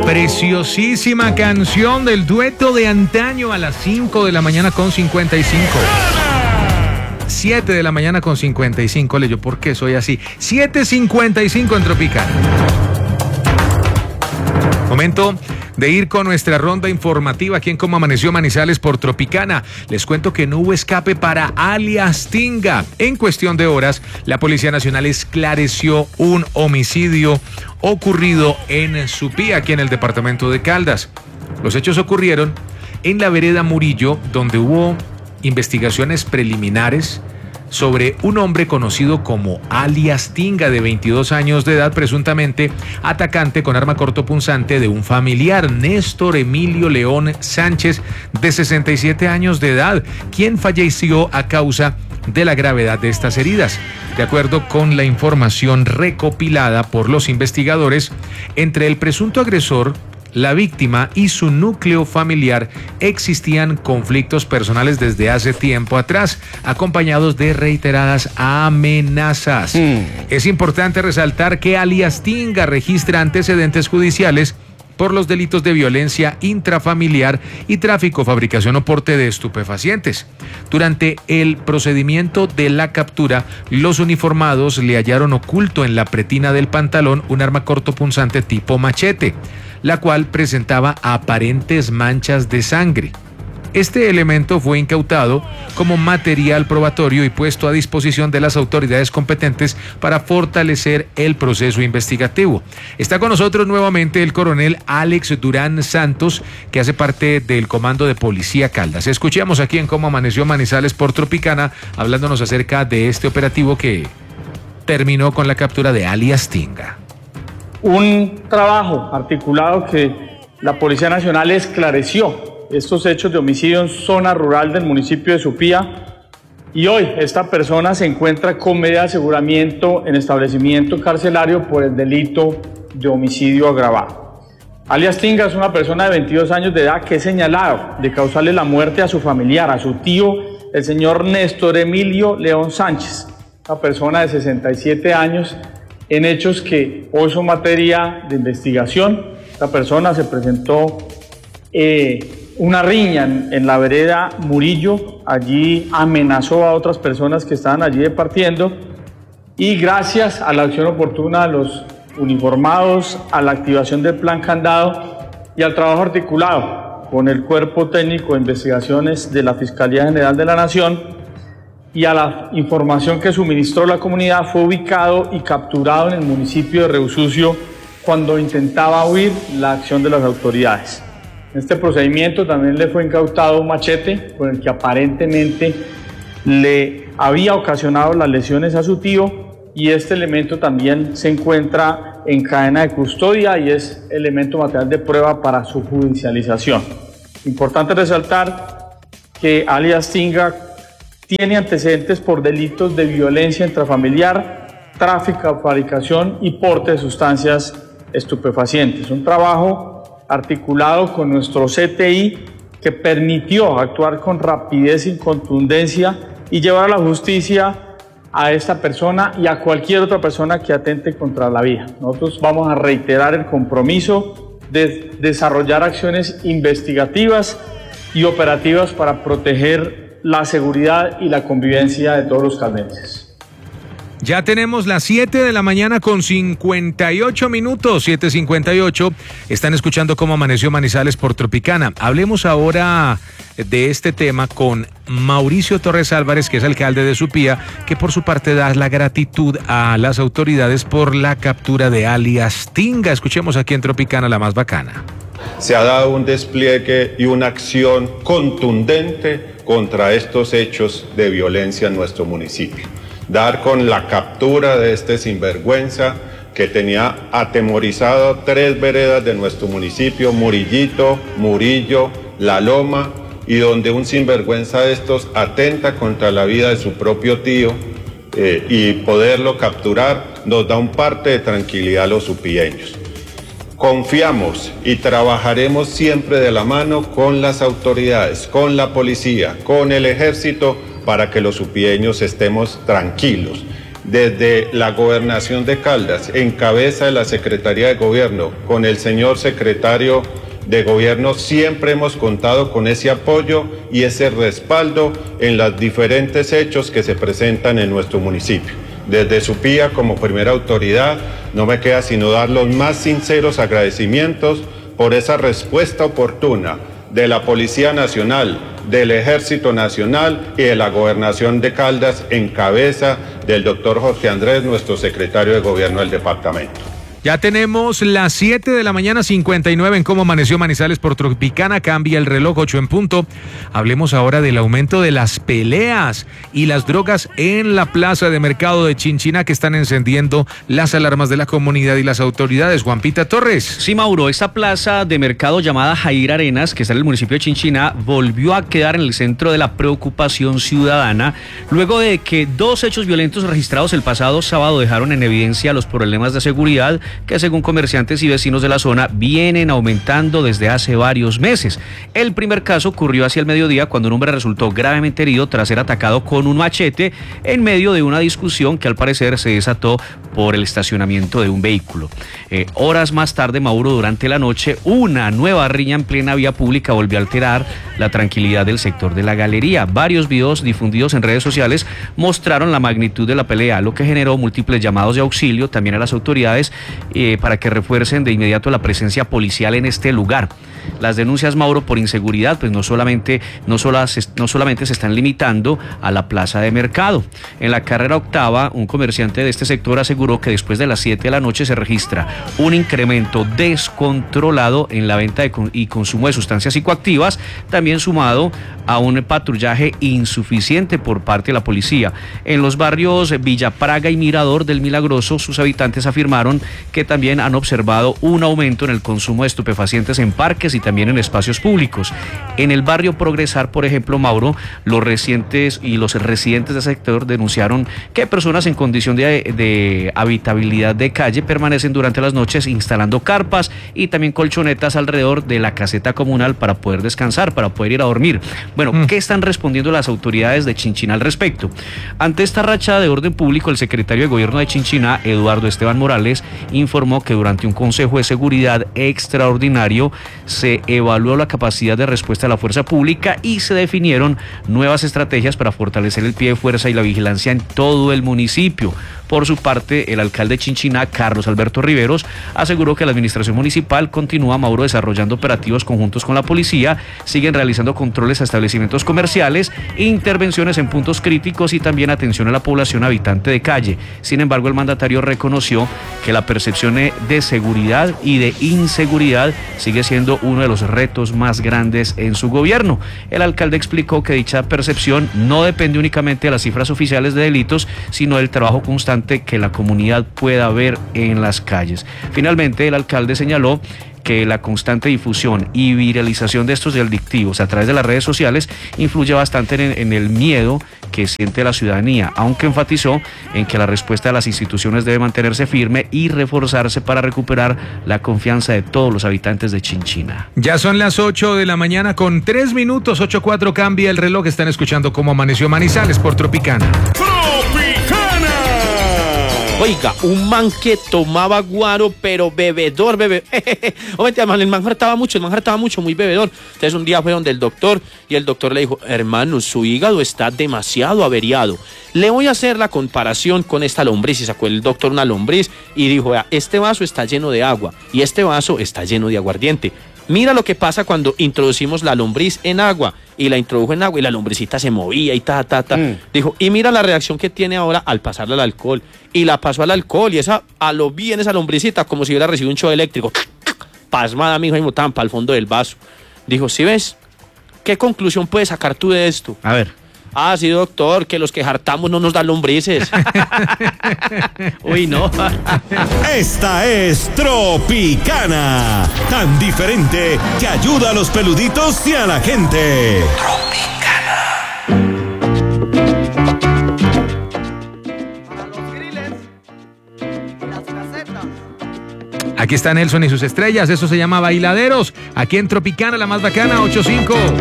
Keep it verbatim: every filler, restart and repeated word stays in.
Preciosísima canción del dueto de antaño a las cinco de la mañana con cincuenta y cinco. siete de la mañana con cincuenta y cinco, leyó por qué soy así. siete cincuenta y cinco en Tropicana. Momento de ir con nuestra ronda informativa aquí en Cómo Amaneció Manizales por Tropicana. Les cuento que no hubo escape para alias Tinga. En cuestión de horas, la Policía Nacional esclareció un homicidio ocurrido en Supía, aquí en el departamento de Caldas. Los hechos ocurrieron en la vereda Murillo, donde hubo investigaciones preliminares sobre un hombre conocido como alias Tinga, de veintidós años de edad, presuntamente atacante con arma cortopunzante de un familiar, Néstor Emilio León Sánchez, de sesenta y siete años de edad, quien falleció a causa de la gravedad de estas heridas. De acuerdo con la información recopilada por los investigadores, entre el presunto agresor, la víctima y su núcleo familiar existían conflictos personales desde hace tiempo atrás, acompañados de reiteradas amenazas. Mm. Es importante resaltar que alias Tinga registra antecedentes judiciales por los delitos de violencia intrafamiliar y tráfico, fabricación o porte de estupefacientes. Durante el procedimiento de la captura, los uniformados le hallaron oculto en la pretina del pantalón un arma cortopunzante tipo machete, la cual presentaba aparentes manchas de sangre. Este elemento fue incautado como material probatorio y puesto a disposición de las autoridades competentes para fortalecer el proceso investigativo. Está con nosotros nuevamente el coronel Alex Durán Santos, que hace parte del Comando de Policía Caldas. Escuchamos aquí en Cómo Amaneció Manizales por Tropicana, hablándonos acerca de este operativo que terminó con la captura de alias Tinga. Un trabajo articulado que la Policía Nacional esclareció estos hechos de homicidio en zona rural del municipio de Supía, y hoy esta persona se encuentra con medida de aseguramiento en establecimiento carcelario por el delito de homicidio agravado. Alias Tinga es una persona de veintidós años de edad que es señalado de causarle la muerte a su familiar, a su tío, el señor Néstor Emilio León Sánchez, una persona de sesenta y siete años, en hechos que hoy son materia de investigación. Esta persona se presentó eh, una riña en, en la vereda Murillo, allí amenazó a otras personas que estaban allí departiendo, y gracias a la acción oportuna de los uniformados, a la activación del plan candado y al trabajo articulado con el Cuerpo Técnico de Investigaciones de la Fiscalía General de la Nación, y a la información que suministró la comunidad, fue ubicado y capturado en el municipio de Reusucio cuando intentaba huir la acción de las autoridades. En este procedimiento también le fue incautado un machete con el que aparentemente le había ocasionado las lesiones a su tío, y este elemento también se encuentra en cadena de custodia y es elemento material de prueba para su judicialización. Importante resaltar que alias Tinga tiene antecedentes por delitos de violencia intrafamiliar, tráfico, fabricación y porte de sustancias estupefacientes. Un trabajo articulado con nuestro C T I que permitió actuar con rapidez y contundencia y llevar a la justicia a esta persona y a cualquier otra persona que atente contra la vida. Nosotros vamos a reiterar el compromiso de desarrollar acciones investigativas y operativas para proteger la seguridad y la convivencia de todos los caldenses. Ya tenemos las siete de la mañana con cincuenta y ocho minutos, siete cincuenta y ocho. Están escuchando Cómo Amaneció Manizales por Tropicana. Hablemos ahora de este tema con Mauricio Torres Álvarez, que es alcalde de Supía, que por su parte da la gratitud a las autoridades por la captura de alias Tinga. Escuchemos aquí en Tropicana, la más bacana. Se ha dado un despliegue y una acción contundente contra estos hechos de violencia en nuestro municipio. Dar con la captura de este sinvergüenza que tenía atemorizado tres veredas de nuestro municipio, Murillito, Murillo, La Loma, y donde un sinvergüenza de estos atenta contra la vida de su propio tío, eh, y poderlo capturar nos da un parte de tranquilidad a los supieños. Confiamos y trabajaremos siempre de la mano con las autoridades, con la policía, con el ejército, para que los supieños estemos tranquilos. Desde la Gobernación de Caldas, en cabeza de la Secretaría de Gobierno, con el señor secretario de Gobierno, siempre hemos contado con ese apoyo y ese respaldo en los diferentes hechos que se presentan en nuestro municipio. Desde Supía, como primera autoridad, no me queda sino dar los más sinceros agradecimientos por esa respuesta oportuna de la Policía Nacional, del Ejército Nacional y de la Gobernación de Caldas en cabeza del doctor Jorge Andrés, nuestro secretario de Gobierno del departamento. Ya tenemos las siete de la mañana, cincuenta y nueve en Cómo Amaneció Manizales por Tropicana. Cambia el reloj, ocho en punto. Hablemos ahora del aumento de las peleas y las drogas en la plaza de mercado de Chinchiná, que están encendiendo las alarmas de la comunidad y las autoridades. Juanpita Torres. Sí, Mauro, esta plaza de mercado llamada Jair Arenas, que está en el municipio de Chinchiná, volvió a quedar en el centro de la preocupación ciudadana, luego de que dos hechos violentos registrados el pasado sábado dejaron en evidencia los problemas de seguridad que, según comerciantes y vecinos de la zona, vienen aumentando desde hace varios meses. El primer caso ocurrió hacia el mediodía, cuando un hombre resultó gravemente herido tras ser atacado con un machete en medio de una discusión que al parecer se desató por el estacionamiento de un vehículo. Eh, horas más tarde, Mauro, durante la noche, una nueva riña en plena vía pública volvió a alterar la tranquilidad del sector de la galería. Varios videos difundidos en redes sociales mostraron la magnitud de la pelea, lo que generó múltiples llamados de auxilio también a las autoridades eh, para que refuercen de inmediato la presencia policial en este lugar. Las denuncias, Mauro, por inseguridad, pues no solamente, no, sola, no solamente se están limitando a la plaza de mercado. En la carrera octava, un comerciante de este sector aseguró que después de las siete de la noche se registra un incremento descontrolado en la venta de, y consumo de sustancias psicoactivas, también sumado a un patrullaje insuficiente por parte de la policía. En los barrios Villa Praga y Mirador del Milagroso, sus habitantes afirmaron que también han observado un aumento en el consumo de estupefacientes en parques y también en espacios públicos. En el barrio Progresar, por ejemplo, Mauro, los recientes y los residentes del sector denunciaron que personas en condición de, de habitabilidad de calle permanecen durante las noches instalando carpas y también colchonetas alrededor de la caseta comunal para poder descansar, para poder ir a dormir. Bueno, mm. ¿qué están respondiendo las autoridades de Chinchiná al respecto? Ante esta racha de orden público, el secretario de Gobierno de Chinchiná, Eduardo Esteban Morales, informó que durante un consejo de seguridad extraordinario se evaluó la capacidad de respuesta de la fuerza pública y se definieron nuevas estrategias para fortalecer el pie de fuerza y la vigilancia en todo el municipio. Por su parte, el alcalde de Chinchiná, Carlos Alberto Riveros, aseguró que la administración municipal continúa, Mauro, desarrollando operativos conjuntos con la policía, siguen realizando controles a establecimientos comerciales, intervenciones en puntos críticos y también atención a la población habitante de calle. Sin embargo, el mandatario reconoció que la percepción de seguridad y de inseguridad sigue siendo uno de los retos más grandes en su gobierno. El alcalde explicó que dicha percepción no depende únicamente de las cifras oficiales de delitos, sino del trabajo constante que la comunidad pueda ver en las calles. Finalmente, el alcalde señaló que la constante difusión y viralización de estos delictivos a través de las redes sociales influye bastante en, en el miedo que siente la ciudadanía, aunque enfatizó en que la respuesta de las instituciones debe mantenerse firme y reforzarse para recuperar la confianza de todos los habitantes de Chinchiná. Ya son las ocho de la mañana con tres minutos, ocho cuatro, cambia el reloj. Están escuchando Cómo Amaneció Manizales por Tropicana. Oiga, un man que tomaba guaro, pero bebedor, bebedor. Obviamente, además, el man hartaba mucho, el man hartaba mucho, muy bebedor. Entonces un día fue donde el doctor y el doctor le dijo: hermano, su hígado está demasiado averiado. Le voy a hacer la comparación con esta lombriz. Y sacó el doctor una lombriz y dijo: este vaso está lleno de agua y este vaso está lleno de aguardiente. Mira lo que pasa cuando introducimos la lombriz en agua. Y la introdujo en agua y la lombricita se movía y ta, ta, ta. Mm. Dijo, y mira la reacción que tiene ahora al pasarle al alcohol. Y la pasó al alcohol y esa, a lo bien esa lombricita, como si hubiera recibido un shock eléctrico. Pasmada, mijo, y botaban para el fondo del vaso. Dijo, ¿sí ves? ¿Qué conclusión puedes sacar tú de esto? A ver. Ah, sí, doctor, que los que hartamos no nos dan lombrices. Uy, no. Esta es Tropicana, tan diferente que ayuda a los peluditos y a la gente. Para los griles y las casetas. Aquí está Nelson y sus estrellas, eso se llama Bailaderos. Aquí en Tropicana, la más bacana, ocho cinco.